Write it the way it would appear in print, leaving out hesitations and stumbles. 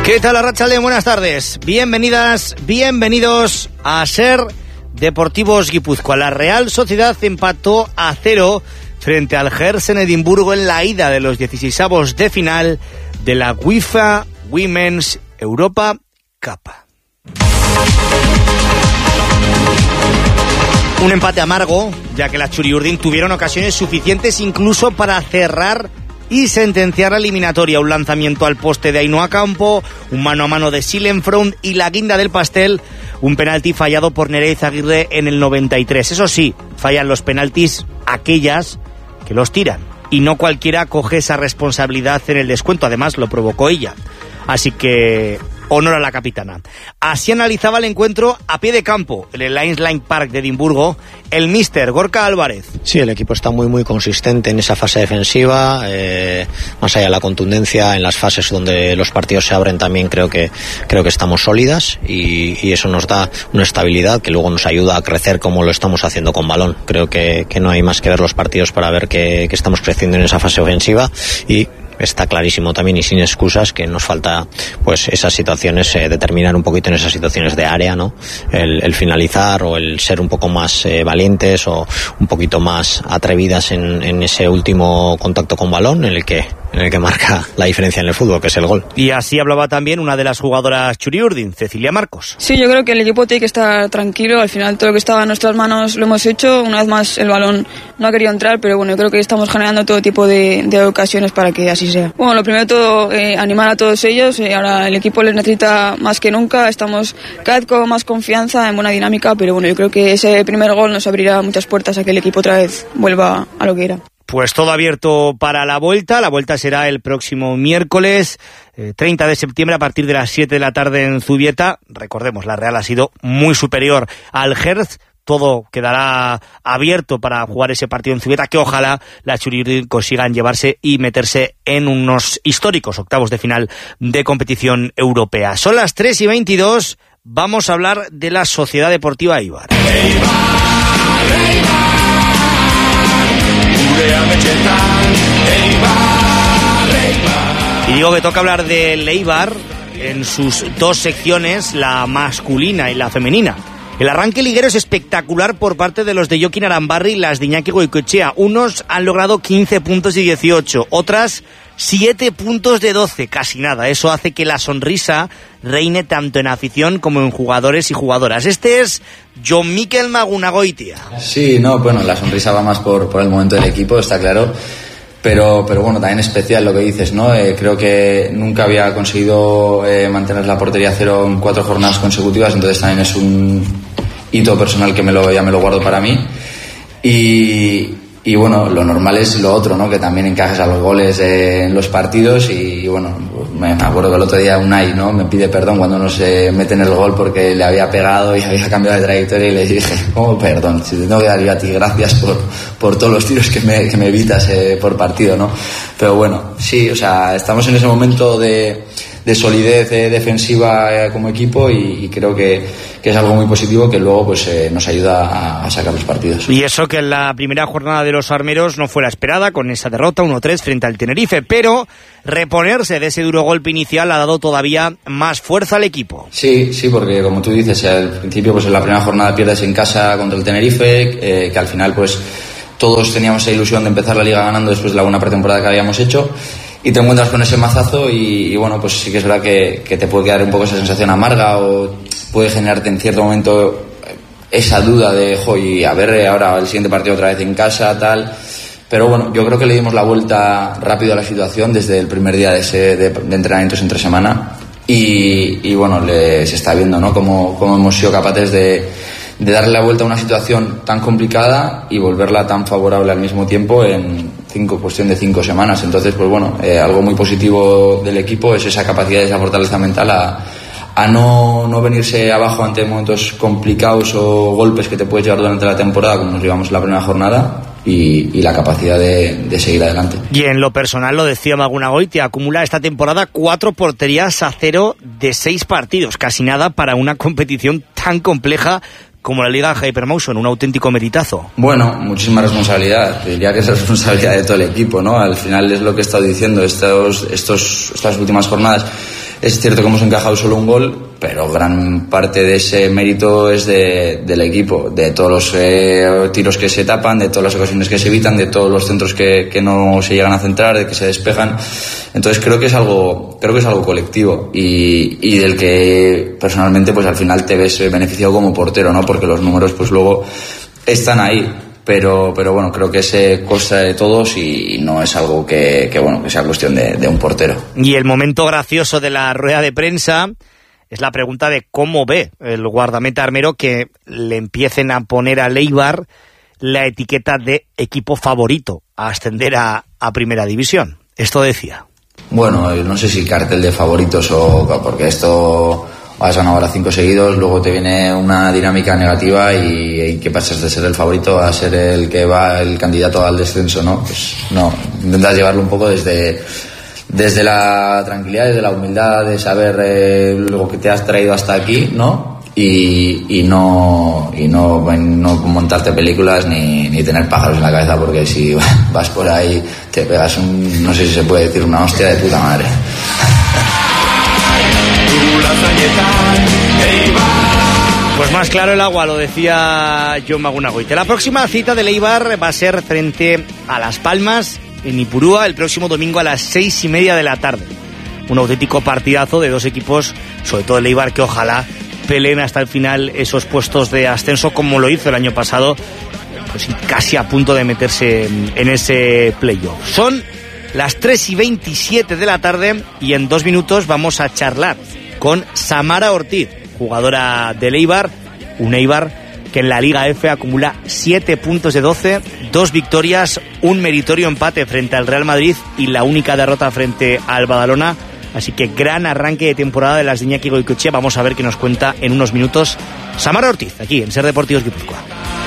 ¿Qué tal, Arratsalde? Buenas tardes. Bienvenidas, bienvenidos a SER Deportivos Guipúzcoa. La Real Sociedad empató a 0 frente al Gers en Edimburgo en la ida de los 16avos de final de la UEFA Women's Europa Cup. Un empate amargo, ya que las Txuri-Urdin tuvieron ocasiones suficientes incluso para cerrar y sentenciar la eliminatoria. Un lanzamiento al poste de Ainhoa Campo, un mano a mano de Silenfront y la guinda del pastel, un penalti fallado por Nereiz Aguirre en el 93. Eso sí, fallan los penaltis aquellas que los tiran, y no cualquiera coge esa responsabilidad en el descuento. Además, lo provocó ella. Así que honor a la capitana. Así analizaba el encuentro a pie de campo en el Lions Line Park de Edimburgo el míster Gorka Álvarez. Sí, el equipo está muy consistente en esa fase defensiva, más allá de la contundencia, en las fases donde los partidos se abren también creo que estamos sólidas y eso nos da una estabilidad que luego nos ayuda a crecer como lo estamos haciendo con balón. Creo que no hay más que ver los partidos para ver que estamos creciendo en esa fase ofensiva, y está clarísimo también y sin excusas que nos falta pues esas situaciones, determinar un poquito en esas situaciones de área, ¿no? El finalizar o el ser un poco más valientes o un poquito más atrevidas en ese último contacto con balón en el que marca la diferencia en el fútbol, que es el gol. Y así hablaba también una de las jugadoras Txuri-Urdin, Cecilia Marcos. Sí, yo creo que el equipo tiene que estar tranquilo. Al final todo lo que estaba en nuestras manos lo hemos hecho. Una vez más el balón no ha querido entrar, pero bueno, yo creo que estamos generando todo tipo de ocasiones para que así sea. Bueno, lo primero de todo, animar a todos ellos. Ahora el equipo les necesita más que nunca. Estamos cada vez con más confianza, en buena dinámica, pero bueno, yo creo que ese primer gol nos abrirá muchas puertas a que el equipo otra vez vuelva a lo que era. Pues todo abierto para la vuelta. La vuelta será el próximo miércoles 30 de septiembre a partir de las 7 de la tarde en Zubieta. Recordemos, la Real ha sido muy superior al Gers. Todo quedará abierto para jugar ese partido en Zubieta, que ojalá las Txuri-Urdin consigan llevarse y meterse en unos históricos octavos de final de competición europea. Son las 3:22. Vamos a hablar de la Sociedad Deportiva Eibar. Y digo que toca hablar del Eibar en sus dos secciones, la masculina y la femenina. El arranque liguero es espectacular por parte de los de Jokin Arambarri y las de Iñaki Goicoechea. Unos han logrado 15 puntos y 18, otras 7 puntos de 12, casi nada. Eso hace que la sonrisa reine tanto en afición como en jugadores y jugadoras. Este es Jon Mikel Magunagoitia. Sí, bueno, la sonrisa va más por el momento del equipo, está claro. Pero bueno, también especial lo que dices, ¿no? Creo que nunca había conseguido mantener la portería a cero en 4 jornadas consecutivas, entonces también es un hito personal que ya me lo guardo para mí. Y bueno, lo normal es lo otro, ¿no? Que también encajes a los goles en los partidos. Y bueno, me acuerdo que el otro día Unai, ¿no? Me pide perdón cuando no se mete en el gol porque le había pegado y había cambiado de trayectoria, y le dije, ¿cómo perdón? Si te tengo que dar yo a ti gracias por todos los tiros que me evitas por partido, ¿no? Pero bueno, sí, o sea, estamos en ese momento de solidez defensiva como equipo, y creo que es algo muy positivo que luego pues nos ayuda a sacar los partidos. Y eso que en la primera jornada de los armeros no fue la esperada, con esa derrota 1-3 frente al Tenerife, pero reponerse de ese duro golpe inicial ha dado todavía más fuerza al equipo. Sí, porque como tú dices, al principio pues en la primera jornada pierdes en casa contra el Tenerife, que al final pues todos teníamos esa ilusión de empezar la liga ganando después de la buena pretemporada que habíamos hecho, y te encuentras con ese mazazo y bueno, pues sí que es verdad que te puede quedar un poco esa sensación amarga, o puede generarte en cierto momento esa duda de, y a ver ahora el siguiente partido otra vez en casa, tal. Pero bueno, yo creo que le dimos la vuelta rápido a la situación desde el primer día de entrenamientos entre semana, y bueno, se está viendo, ¿no? Cómo hemos sido capaces de darle la vuelta a una situación tan complicada y volverla tan favorable al mismo tiempo en cuestión de 5 semanas. Entonces, pues bueno, algo muy positivo del equipo es esa capacidad, esa fortaleza mental a no venirse abajo ante momentos complicados o golpes que te puedes llevar durante la temporada, como nos llevamos en la primera jornada, y la capacidad de seguir adelante. Y en lo personal, lo decía Magunagoitia, acumula esta temporada 4 porterías a 0 de 6 partidos, casi nada para una competición tan compleja como la Liga Hypermotion, un auténtico meritazo. Bueno, muchísima responsabilidad. Diría que es la responsabilidad de todo el equipo, ¿no? Al final es lo que he estado diciendo estas últimas jornadas. Es cierto que hemos encajado solo un gol, pero gran parte de ese mérito es del equipo, de todos los tiros que se tapan, de todas las ocasiones que se evitan, de todos los centros que no se llegan a centrar, de que se despejan. Entonces creo que es algo colectivo y del que personalmente pues al final te ves beneficiado como portero, ¿no? Porque los números pues luego están ahí. Pero bueno, creo que se consta de todos y no es algo que sea cuestión de un portero. Y el momento gracioso de la rueda de prensa es la pregunta de cómo ve el guardameta armero que le empiecen a poner al Eibar la etiqueta de equipo favorito a ascender a Primera División. Esto decía. Bueno, no sé si cartel de favoritos porque esto... Has ganado ahora 5 seguidos, luego te viene una dinámica negativa y que pasas de ser el favorito a ser el que va el candidato al descenso, ¿no? Pues no, intentas llevarlo un poco desde la tranquilidad, desde la humildad de saber lo que te has traído hasta aquí, ¿no? Y no montarte películas ni tener pájaros en la cabeza, porque si vas por ahí te pegas no sé si se puede decir, una hostia de puta madre. Pues más claro el agua, lo decía Jon Magunagoite. La próxima cita del Eibar va a ser frente a Las Palmas, en Ipurúa, el próximo domingo a las 6:30 de la tarde. Un auténtico partidazo de dos equipos, sobre todo el Eibar, que ojalá peleen hasta el final esos puestos de ascenso, como lo hizo el año pasado, pues casi a punto de meterse en ese playoff. Son las 3:27 de la tarde y en 2 minutos vamos a charlar con Samara Ortiz, jugadora del Eibar, un Eibar que en la Liga F acumula 7 puntos de 12, 2 victorias, un meritorio empate frente al Real Madrid y la única derrota frente al Badalona. Así que gran arranque de temporada de las de Iñaki Goikoetxea. Vamos a ver qué nos cuenta en unos minutos Samara Ortiz, aquí en Ser Deportivos Guipúzcoa.